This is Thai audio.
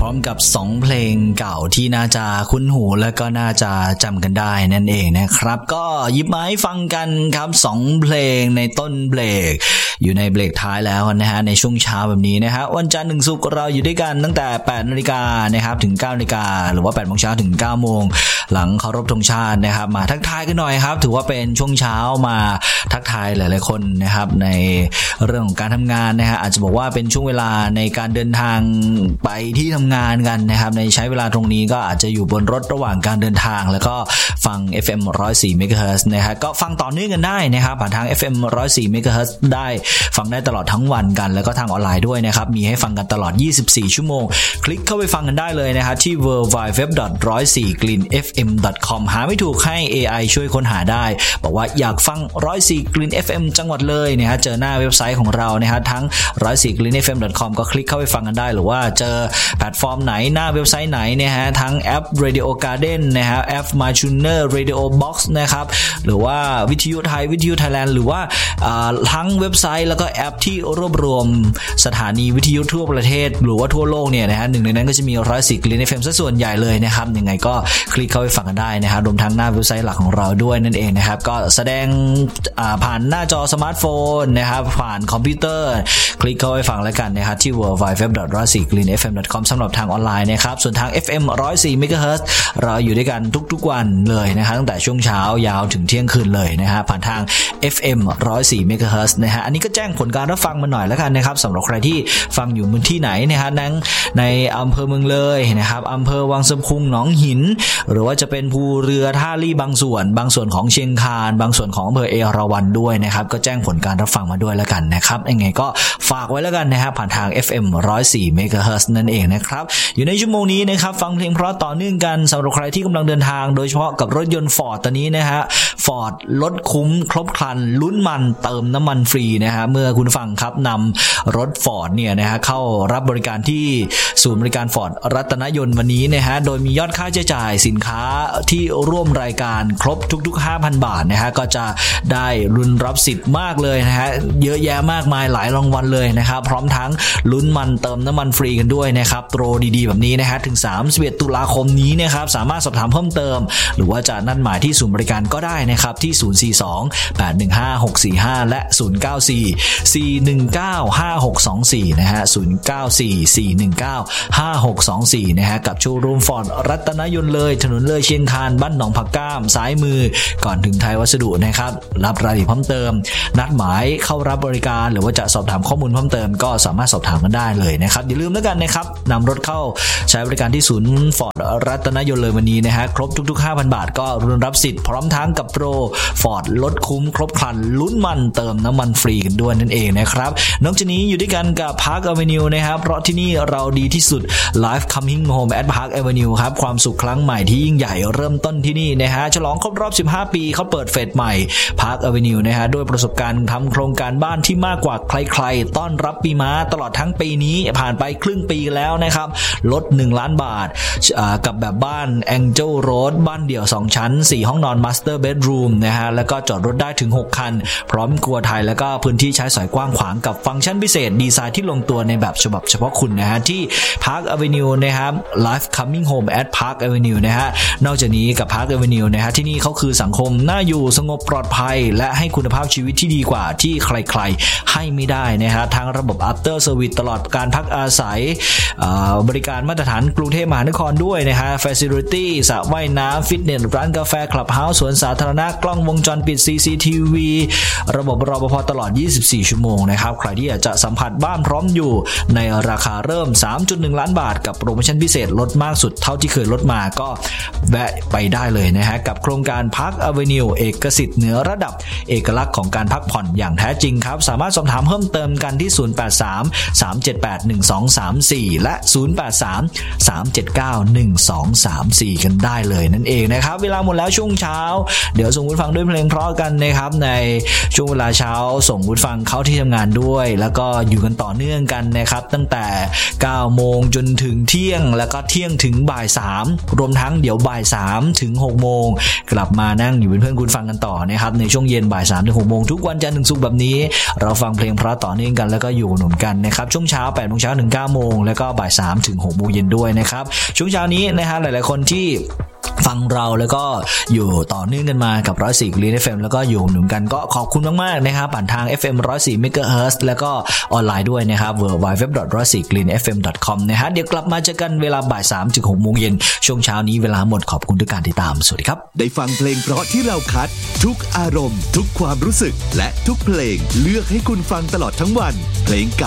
ร้อมกับ2เพลงเก่าที่น่าจะคุ้นหูและก็น่าจะจำกันได้นั่นเองนะครับก็หยิบมาให้ฟังกันครับ2เพลงในต้นเบรกอยู่ในเบรกท้ายแล้วนะฮะในช่วงเช้าแบบนี้นะฮะวันจันทร์ถึงศุกร์เราอยู่ด้วยกันตั้งแต่ 8:00 นนะครับถึง 9:00 นหรือว่า 8:00 นถึง 9:00 นหลังเคารพธงชาตินะครับมาทักทายกันหน่อยครับถือว่าเป็นช่วงเช้ามาทักทายหลายๆคนนะครับในเรื่องของการทำงานนะฮะอาจจะบอกว่าเป็นช่วงเวลาในการเดินทางไปที่ทำงานกันนะครับในใช้เวลาตรงนี้ก็อาจจะอยู่บนรถระหว่างการเดินทางแล้วก็ฟัง FM 104 MHz นะฮะก็ฟังต่อเนื่องกันได้นะครับผ่านทาง FM 104 MHz ได้ฟังได้ตลอดทั้งวันกันแล้วก็ทางออนไลน์ด้วยนะครับมีให้ฟังกันตลอด24ชั่วโมงคลิกเข้าไปฟังกันได้เลยนะครับที่ www.104greenfm.com หาไม่ถูกให้ AI ช่วยค้นหาได้บอกว่าอยากฟัง104 Green FM จังหวัดเลยนะฮะเจอหน้าเว็บไซต์ของเรานะฮะทั้ง104greenfm.com ก็คลิกเข้าไปฟังกันได้หรือว่าเจอแพลตฟอร์มไหนหน้าเว็บไซต์ไหนนะฮะทั้งแอป Radio Garden นะฮะแอป MyTuner Radio Box นะครับหรือว่าวิทยุไทยวิทยุไทยแลนด์หรือว่าทั้งเว็บไซต์แล้วก็แอปที่รวบรวมสถานีวิทยุทั่วประเทศหรือว่าทั่วโลกเนี่ยนะฮะหนึ่งในนั้นก็จะมี104 Green FM ซะส่วนใหญ่เลยนะครับยังไงก็คลิกเข้าไปฟังกันได้นะฮะรวมทั้งหน้าเว็บไซต์หลักของเราด้วยนั่นเองนะครับก็แสดงผ่านหน้าจอสมาร์ทโฟนนะครับผ่านคอมพิวเตอร์คลิกเข้าไปฟังแล้วกันนะครับที่ www.104greenfm.com สำหรับทางออนไลน์นะครับส่วนทาง FM 104 MHz เราอยู่ด้วยกันทุกๆวันเลยนะครับตั้งแต่ช่วงเช้ายาวถึงเที่ยงคืนเลยนะฮะผ่านทาง FM 104 MHz นะฮะอันนี้ก็แจ้งผลการรับฟังมาหน่อยแล้วกันนะครับสำหรับใครที่ฟังอยู่พื้นที่ไหนนะฮะในอำเภอเมืองเลยนะครับอำเภอวังสะพุงหนองหินหรือว่าจะเป็นภูเรือท่าลี่บางส่วนของเชียงคานบางส่วนของอำเภอเอราวัณด้วยนะครับก็แจ้งผลการรับฟังมาด้วยแล้วกันนะครับยังไงก็ฝากไว้แล้วกันนะฮะผ่านทาง FM 104 MHz นั่นเองนะครับอยู่ในชั่วโมงนี้นะครับฟังเพลงเพราะต่อเนื่องกันสำหรับใครที่กำลังเดินทางโดยเฉพาะกับรถยนต์ Ford ตอนนี้นะฮะ Ford ลดคุ้มครบครันลุ้นมันเติมน้ำมันฟรีนะฮะเมื่อคุณฟังครับนำรถ Ford เนี่ยนะฮะเข้ารับบริการที่ศูนย์บริการ Ford รัตนยนต์วันนี้นะฮะโดยมียอดค่าใช้จ่ายสินค้าที่ร่วมรายการครบทุกๆ 5,000 บาทนะฮะก็จะได้ลุ้นรับสิทธิ์มากเลยนะฮะเยอะแยะมากมายหลายรางวัลเลยนะครับพร้อมทั้งลุ้นมันเติมน้ำมันฟรีกันด้วยนะครับโปรดีๆแบบนี้นะฮะถึง31ตุลาคมนี้นะครับสามารถสอบถามเพิ่มเติมหรือว่าจะนัดหมายที่ศูนย์บริการก็ได้นะครับที่042-815-645และ094-419-5624นะฮะ094-419-5624นะฮะกับโชว์รูม Ford รัตนยนต์เลยถนนเลยเชียงคานบ้านหนองผักก้ามซ้ายมือก่อนถึงไทยวัสดุนะครับรับรายละเอียดเพิ่มเติมนัดหมายเข้ารับบริการหรือว่าจะสอบถามข้อมูลเพิ่มเติมก็สามารถสอบถามกันได้เลยนะครับอย่าลืมแล้วกันนะครับนำรถเข้าใช้บริการที่ศูนย์ Ford รัตนยนต์เลยวันนี้นะฮะครบทุกๆ 5,000 บาทก็รุนรับสิทธิ์พร้อมทั้งกับโปร Ford ลดคุ้มครบครันลุ้นมันเติมน้ำมันฟรีกันด้วยนั่นเองนะครับนอกจากนี้อยู่ด้วยกันกับ Park Avenue นะครับเพราะที่นี่เราดีที่สุด Life Coming Home at Park Avenue ครับความสุขครั้งใหม่ที่ยิ่งใหญ่เริ่มต้นที่นี่นะฮะฉลองครบรอบ15 ปีเขาเปิดเฟสใหม่ Park Avenue นะฮะด้วยประสบการณ์ทำโครงการบ้านที่มากกว่าใครๆต้อนรับปีม้าตลอดทั้งปีนี้ผ่านไปครึ่งปีแล้วนะครับลด1 ล้านบาทกับแบบบ้าน Angel Road บ้านเดี่ยว2ชั้น4ห้องนอน Master Bedroom นะฮะแล้วก็จอดรถได้ถึง6คันพร้อมครัวไทยแล้วก็พื้นที่ใช้สอยกว้างขวางกับฟังก์ชันพิเศษดีไซน์ที่ลงตัวในแบบฉบับเฉพาะคุณนะฮะที่ Park Avenue นะครับ Life Coming Home at Park Avenue นะฮะนอกจากนี้กับ Park Avenue นะฮะที่นี่เขาคือสังคมน่าอยู่สงบปลอดภัยและให้คุณภาพชีวิตที่ดีกว่าที่ใครๆให้ไม่ได้นะฮะทั้งระบบ After Service ตลอดการพักอาศัยบริการมาตรฐานกรุงเทพมหานครด้วยนะฮะ Facility สระว่ายน้ำฟิตเนสร้านกาแฟคลับเฮาส์สวนสาธารณะกล้องวงจรปิด CCTV ระบบรปภตลอด24ชั่วโมงนะครับใครที่อยากจะสัมผัสบ้านพร้อมอยู่ในราคาเริ่ม 3.1 ล้านบาทกับโปรโมชั่นพิเศษลดมากสุดเท่าที่เคยลดมาก็แวะไปได้เลยนะฮะกับโครงการ Park Avenue เอกสิทธิ์เหนือระดับเอกลักษณ์ของการพักผ่อนอย่างแท้จริงครับสามารถสอบถามเพิ่มเติมกันที่083-378-1234และ083-379-1234กันได้เลยนั่นเองนะครับเวลาหมดแล้วช่วงเช้าเดี๋ยวส่งคุณฟังด้วยเพลงเพราะกันนะครับในช่วงเวลาเช้าส่งคุณฟังเข้าที่ทำงานด้วยแล้วก็อยู่กันต่อเนื่องกันนะครับตั้งแต่ 9 โมงจนถึงเที่ยงแล้วก็เที่ยงถึงบ่าย 3รวมทั้งเดี๋ยวบ่าย3ถึง6โมงกลับมานั่งอยู่เป็นเพื่อนคุณฟังกันต่อนะครับในช่วงเย็นบ่าย3ถึง6โมงทุกวันจันทร์ถึงศุกร์แบบนี้เราฟังเพลงเพราะต่อเนื่องกันแล้วก็อยู่หนุนกันนะครับช่วงเช้า8 โมงเช้าถึง9โมงแล้วก็บ่าย3ถึง6โมงเย็นด้วยนะครับช่วงเช้านี้นะฮะหลายๆคนที่ฟังเราแล้วก็อยู่ต่อเนื่องกันมากับ104 Green FM แล้วก็อยู่หนุนกันก็ขอบคุณมากๆนะครับผ่านทาง FM 104 MHz แล้วก็ออนไลน์ด้วยนะครับ www.104greenfm.com นะฮะเดี๋ยวกลับมาเจอกันเวลาบ่าย3ถึง6โมงเย็นช่วงเช้านี้เวลาหมดขอบคุณทุกการติดตามสวัสดีครับได้ฟังเพลงเพราะที่เราคัดทุกอารมณ์ทุกความรู้สึกและทุกเพลงเลือกให้คุณฟังตลอดทั้งวันเพลงเก่า